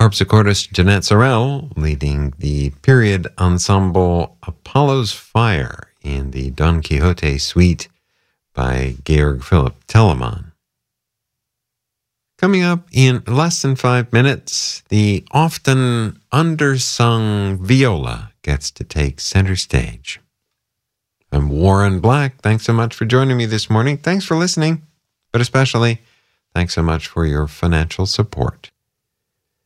Harpsichordist Jeanette Sorrell leading the period ensemble Apollo's Fire in the Don Quixote suite by Georg Philipp Telemann. Coming up in less than 5 minutes, the often undersung viola gets to take center stage. I'm Warren Black. Thanks so much for joining me this morning. Thanks for listening, but especially thanks so much for your financial support.